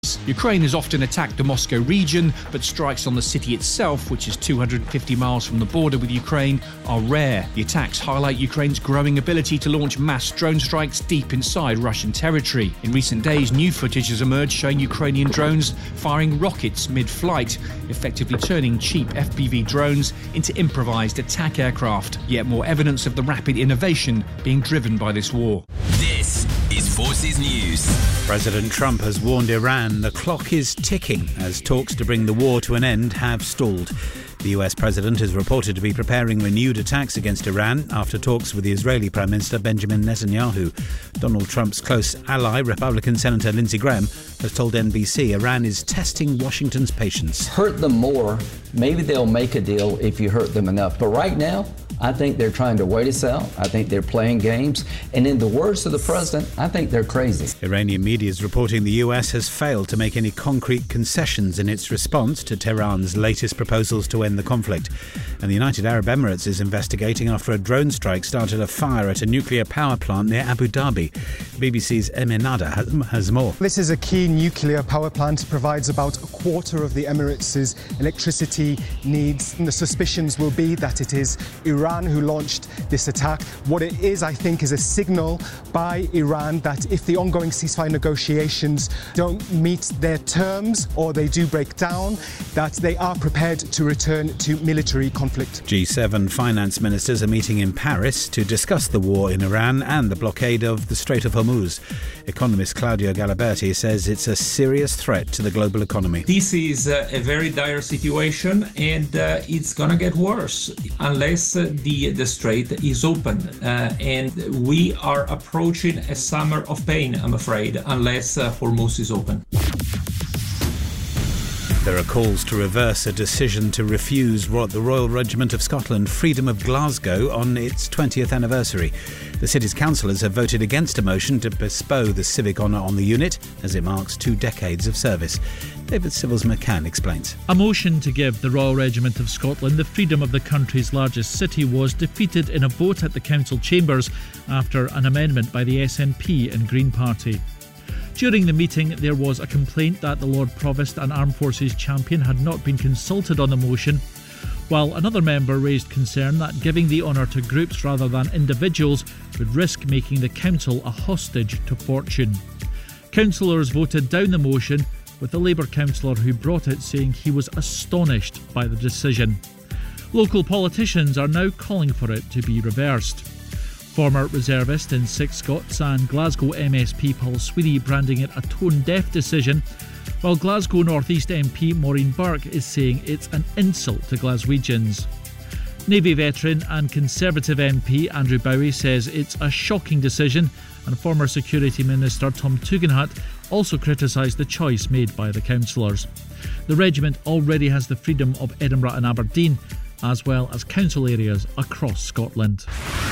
Ukraine has often attacked the Moscow region, but strikes on the city itself, which is 250 miles from the border with Ukraine, are rare. The attacks highlight Ukraine's growing ability to launch mass drone strikes deep inside Russian territory. In recent days, new footage has emerged showing Ukrainian drones firing rockets mid-flight, effectively turning cheap FPV drones into improvised attack aircraft. Yet more evidence of the rapid innovation being driven by this war. This is Forces News. President Trump has warned Iran the clock is ticking as talks to bring the war to an end have stalled. The US president is reported to be preparing renewed attacks against Iran after talks with the Israeli Prime Minister Benjamin Netanyahu. Donald Trump's close ally, Republican Senator Lindsey Graham, has told NBC Iran is testing Washington's patience. Hurt them more, maybe they'll make a deal if you hurt them enough. But right now, I think they're trying to wait us out. I think they're playing games. And in the words of the president, I think they're crazy. Iranian media is reporting the US has failed to make any concrete concessions in its response to Tehran's latest proposals to end the conflict. And the United Arab Emirates is investigating after a drone strike started a fire at a nuclear power plant near Abu Dhabi. BBC's Emin Nada has more. This is a key nuclear power plant. It provides about a quarter of the Emirates' electricity needs. And the suspicions will be that it is Iran who launched this attack. What it is, I think, is a signal by Iran that if the ongoing ceasefire negotiations don't meet their terms or they do break down, that they are prepared to return to military conflict. G7 finance ministers are meeting in Paris to discuss the war in Iran and the blockade of the Strait of Hormuz. Economist Claudio Galaberti says it's a serious threat to the global economy. This is a very dire situation, and it's going to get worse unless the strait is open. And we are approaching a summer of pain, I'm afraid, unless Hormuz is open. There are calls to reverse a decision to refuse the Royal Regiment of Scotland Freedom of Glasgow on its 20th anniversary. The city's councillors have voted against a motion to bestow the civic honour on the unit as it marks 2 decades of service. David Civils-McCann explains. A motion to give the Royal Regiment of Scotland the freedom of the country's largest city was defeated in a vote at the council chambers after an amendment by the SNP and Green Party. During the meeting, there was a complaint that the Lord Provost and Armed Forces Champion had not been consulted on the motion, while another member raised concern that giving the honour to groups rather than individuals would risk making the council a hostage to fortune. Councillors voted down the motion, with the Labour councillor who brought it saying he was astonished by the decision. Local politicians are now calling for it to be reversed. Former reservist in Six Scots and Glasgow MSP Paul Sweeney branding it a tone-deaf decision, while Glasgow North East MP Maureen Burke is saying it's an insult to Glaswegians. Navy veteran and Conservative MP Andrew Bowie says it's a shocking decision, and former Security Minister Tom Tugendhat also criticised the choice made by the councillors. The regiment already has the freedom of Edinburgh and Aberdeen, as well as council areas across Scotland.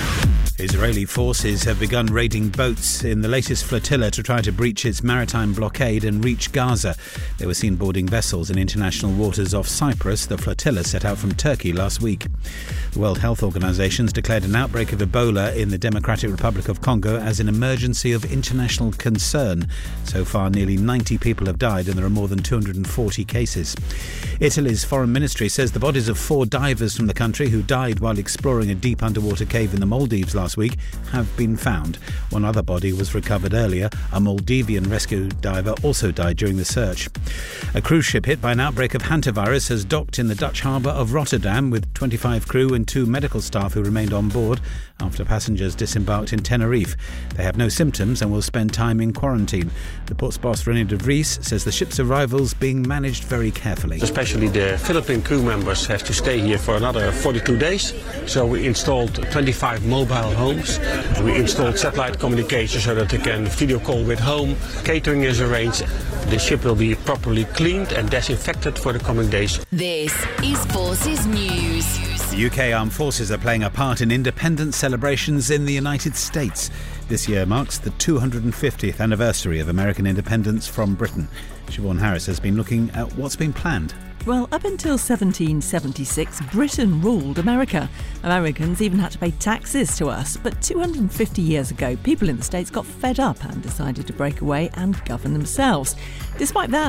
Israeli forces have begun raiding boats in the latest flotilla to try to breach its maritime blockade and reach Gaza. They were seen boarding vessels in international waters off Cyprus. The flotilla set out from Turkey last week. The World Health Organization has declared an outbreak of Ebola in the Democratic Republic of Congo as an emergency of international concern. So far, nearly 90 people have died and there are more than 240 cases. Italy's foreign ministry says the bodies of 4 divers from the country who died while exploring a deep underwater cave in the Maldives last week have been found. One other body was recovered earlier. A Maldivian rescue diver also died during the search. A cruise ship hit by an outbreak of hantavirus has docked in the Dutch harbour of Rotterdam with 25 crew and 2 medical staff who remained on board after passengers disembarked in Tenerife. They have no symptoms and will spend time in quarantine. The port's boss, René de Vries, says the ship's arrival's being managed very carefully. Especially the Philippine crew members have to stay here for another 42 days. So we installed 25 mobile homes. We installed satellite communication so that they can video call with home. Catering is arranged. The ship will be properly cleaned and disinfected for the coming days. This is Forces News. The UK Armed Forces are playing a part in independence celebrations in the United States. This year marks the 250th anniversary of American independence from Britain. Siobhan Harris has been looking at what's been planned. Well, up until 1776, Britain ruled America. Americans even had to pay taxes to us. But 250 years ago, people in the States got fed up and decided to break away and govern themselves. Despite that,